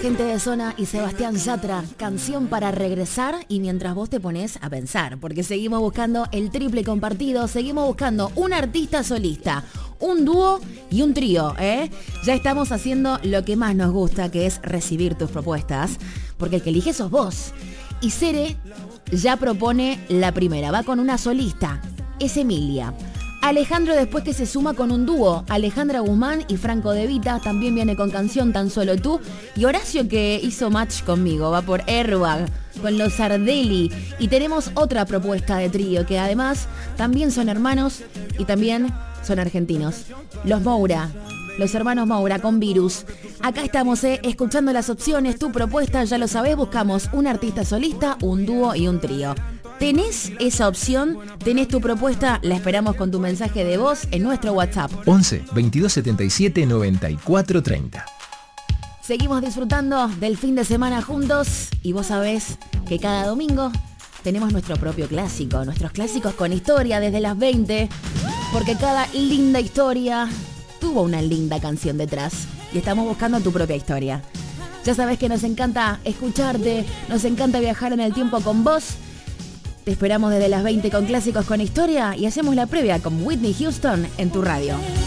Gente de Zona y Sebastián Yatra, canción para regresar y mientras vos te pones a pensar, porque seguimos buscando el triple compartido, seguimos buscando un artista solista, un dúo y un trío, ¿eh? Ya estamos haciendo lo que más nos gusta, que es recibir tus propuestas, porque el que elige sos vos. Y Cere ya propone la primera, va con una solista, es Emilia. Alejandro después que se suma con un dúo, Alejandra Guzmán y Franco De Vita, también viene con canción Tan Solo Tú. Y Horacio que hizo match conmigo, va por Airbag, con los Sardelli. Y tenemos otra propuesta de trío, que además también son hermanos y también son argentinos. Los Moura, los hermanos Moura con Virus. Acá estamos escuchando las opciones, tu propuesta, ya lo sabés, buscamos un artista solista, un dúo y un trío. ¿Tenés esa opción? ¿Tenés tu propuesta? La esperamos con tu mensaje de voz en nuestro WhatsApp. 11 22 77 94 30. Seguimos disfrutando del fin de semana juntos y vos sabés que cada domingo tenemos nuestro propio clásico, nuestros clásicos con historia desde las 20, porque cada linda historia tuvo una linda canción detrás y estamos buscando tu propia historia. Ya sabés que nos encanta escucharte, nos encanta viajar en el tiempo con vos. Te esperamos desde las 20 con clásicos con historia y hacemos la previa con Whitney Houston en tu radio.